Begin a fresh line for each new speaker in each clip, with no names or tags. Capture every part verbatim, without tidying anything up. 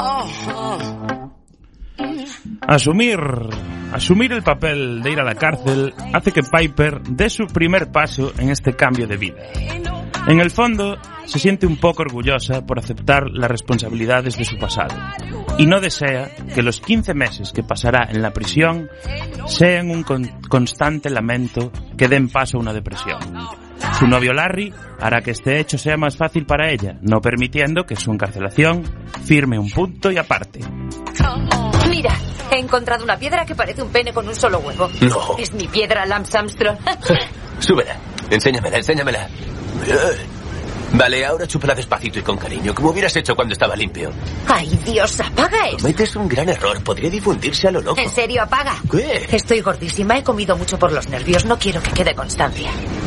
Asumir, asumir el papel de ir a la cárcel hace que Piper dé su primer paso en este cambio de vida. En el fondo, se siente un poco orgullosa por aceptar las responsabilidades de su pasado y no desea que los quince meses que pasará en la prisión sean un con- constante lamento que den paso a una depresión. Su novio Larry hará que este hecho sea más fácil para ella, no permitiendo que su encarcelación firme un punto y aparte.
Mira, he encontrado una piedra que parece un pene con un solo huevo.
No.
Es mi piedra, Lance Armstrong.
Súbela, enséñamela, enséñamela. Vale, ahora chúpala despacito y con cariño, como hubieras hecho cuando estaba limpio.
Ay, Dios, apaga eso.
Cometes un gran error, podría difundirse a lo loco.
En serio, apaga.
¿Qué?
Estoy gordísima, he comido mucho por los nervios, no quiero que quede constancia.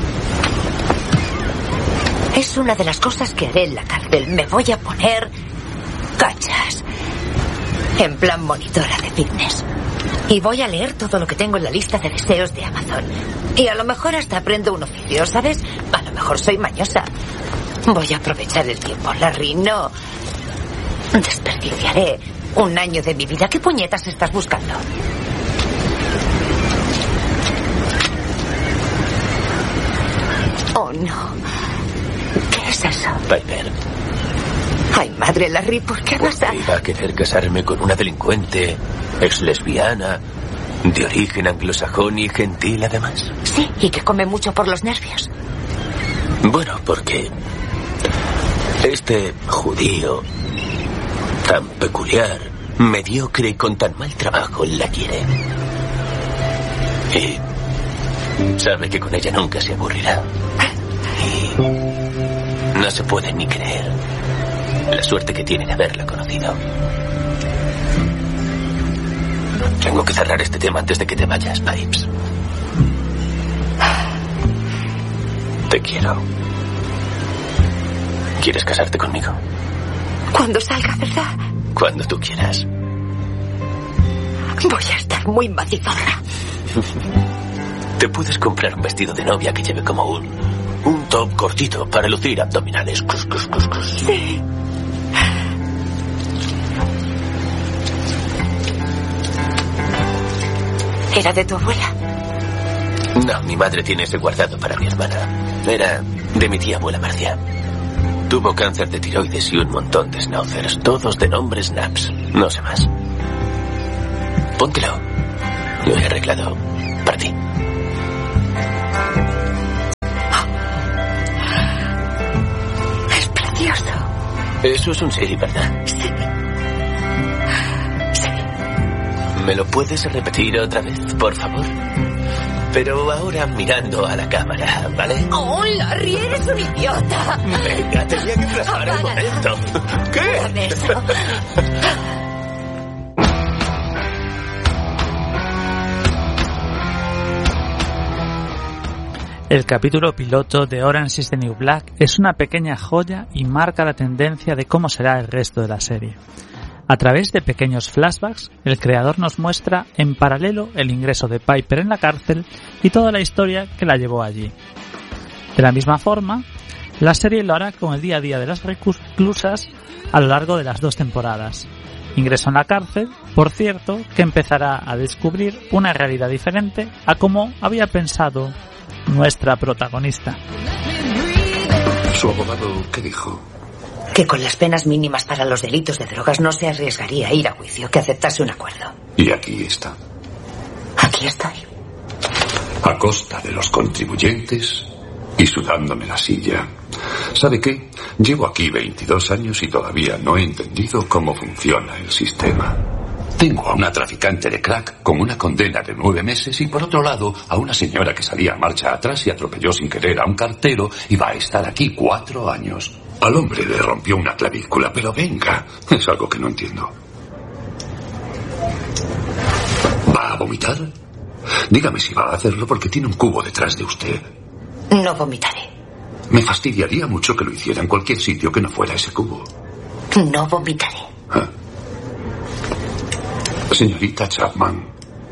Es una de las cosas que haré en la cárcel. Me voy a poner cachas. En plan monitora de fitness. Y voy a leer todo lo que tengo en la lista de deseos de Amazon. Y a lo mejor hasta aprendo un oficio, ¿sabes? A lo mejor soy mañosa. Voy a aprovechar el tiempo, Larry. No desperdiciaré un año de mi vida. ¿Qué puñetas estás buscando? Oh, no. ¿Qué es eso?
Piper.
Ay, madre, Larry, ¿por qué vas a...?
Iba a querer casarme con una delincuente, ex lesbiana, de origen anglosajón y gentil además.
Sí, y que come mucho por los nervios.
Bueno, porque este judío tan peculiar, mediocre y con tan mal trabajo la quiere. Y sabe que con ella nunca se aburrirá. Y no se puede ni creer la suerte que tiene de haberla conocido. Tengo que cerrar este tema antes de que te vayas, Pipes. Te quiero. ¿Quieres casarte conmigo?
Cuando salga, ¿verdad?
Cuando tú quieras.
Voy a estar muy macizorra.
Te puedes comprar un vestido de novia que lleve como un... un top cortito para lucir abdominales. Cus, cus, cus, cus.
Sí. ¿Era de tu abuela?
No, mi madre tiene ese guardado para mi hermana. Era de mi tía abuela Marcia. Tuvo cáncer de tiroides y un montón de schnauzers, todos de nombre Snaps. No sé más. Póntelo. Lo he arreglado para ti.
Es precioso.
Eso es un sí, ¿verdad?
Sí. Sí.
¿Me lo puedes repetir otra vez, por favor? Pero ahora mirando a la cámara, ¿vale?
¡Oh, Larry, eres un idiota!
Venga, tenía que plasmar el momento. ¿Qué?
Dame eso.
El capítulo piloto de Orange is the New Black es una pequeña joya y marca la tendencia de cómo será el resto de la serie. A través de pequeños flashbacks, el creador nos muestra en paralelo el ingreso de Piper en la cárcel y toda la historia que la llevó allí. De la misma forma, la serie lo hará con el día a día de las reclusas a lo largo de las dos temporadas. Ingreso en la cárcel, por cierto, que empezará a descubrir una realidad diferente a como había pensado nuestra protagonista.
¿Su abogado qué dijo?
Que con las penas mínimas para los delitos de drogas no se arriesgaría a ir a juicio, que aceptase un acuerdo.
Y aquí está.
Aquí estoy.
A costa de los contribuyentes y sudándome la silla. ¿Sabe qué? Llevo aquí veintidós años y todavía no he entendido cómo funciona el sistema. Tengo a una traficante de crack con una condena de nueve meses y por otro lado a una señora que salía a marcha atrás y atropelló sin querer a un cartero y va a estar aquí cuatro años. Al hombre le rompió una clavícula, pero venga, es algo que no entiendo. ¿Va a vomitar? Dígame si va a hacerlo porque tiene un cubo detrás de usted.
No vomitaré.
Me fastidiaría mucho que lo hiciera en cualquier sitio que no fuera ese cubo.
No vomitaré.
¿Ah? Señorita Chapman,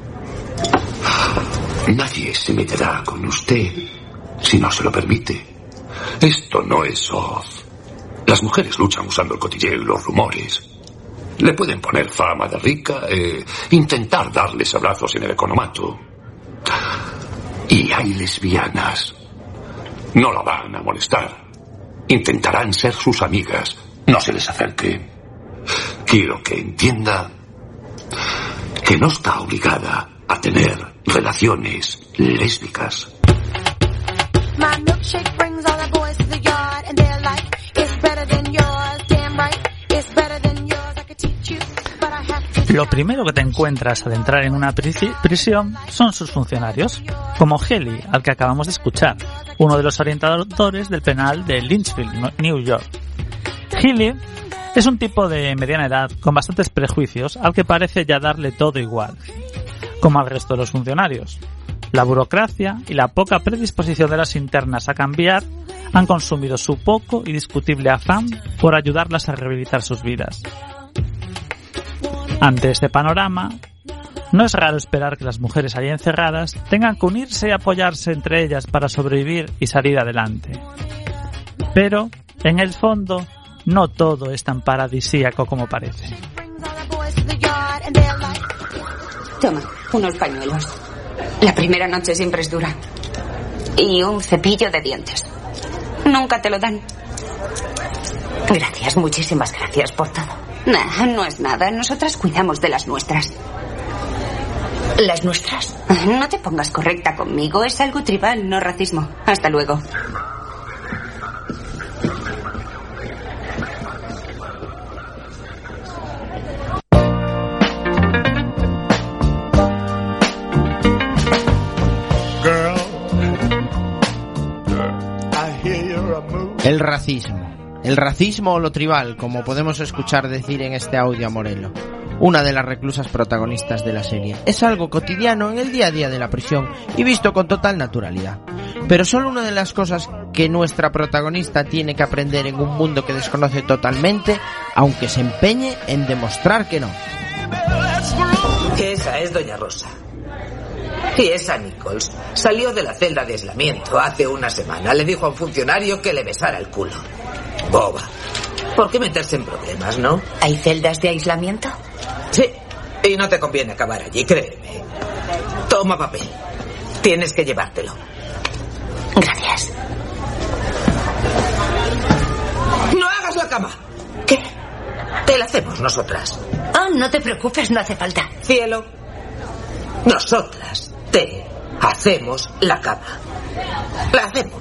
nadie se meterá con usted si no se lo permite. Esto no es Oz. Las mujeres luchan usando el cotilleo y los rumores. Le pueden poner fama de rica e intentar darles abrazos en el economato. Y hay lesbianas. No la van a molestar. Intentarán ser sus amigas. No se les acerque. Quiero que entienda que no está obligada a tener relaciones lésbicas.
Lo primero que te encuentras al entrar en una prisi- prisión son sus funcionarios, como Heli, al que acabamos de escuchar, uno de los orientadores del penal de Lynchfield, New York. Heli es un tipo de mediana edad con bastantes prejuicios al que parece ya darle todo igual, como al resto de los funcionarios. La burocracia y la poca predisposición de las internas a cambiar han consumido su poco y discutible afán por ayudarlas a rehabilitar sus vidas. Ante este panorama, no es raro esperar que las mujeres allí encerradas tengan que unirse y apoyarse entre ellas para sobrevivir y salir adelante. Pero, en el fondo, no todo es tan paradisíaco como parece.
Toma, unos pañuelos. La primera noche siempre es dura. Y un cepillo de dientes. Nunca te lo dan.
Gracias, muchísimas gracias por todo.
Nah, no es nada. Nosotras cuidamos de las nuestras.
¿Las nuestras?
No te pongas correcta conmigo. Es algo tribal, no racismo. Hasta luego.
El racismo. El racismo o lo tribal, como podemos escuchar decir en este audio a Morello, una de las reclusas protagonistas de la serie. Es algo cotidiano en el día a día de la prisión y visto con total naturalidad. Pero solo una de las cosas que nuestra protagonista tiene que aprender en un mundo que desconoce totalmente, aunque se empeñe en demostrar que no.
Esa es Doña Rosa. Y esa Nichols salió de la celda de aislamiento hace una semana. Le dijo a un funcionario que le besara el culo. Boba. ¿Por qué meterse en problemas, no?
¿Hay celdas de aislamiento?
Sí. Y no te conviene acabar allí, créeme. Toma papel. Tienes que llevártelo.
Gracias.
¡No hagas la cama!
¿Qué?
Te la hacemos nosotras.
Oh, no te preocupes, no hace falta.
Cielo, nosotras te hacemos la cama. La hacemos.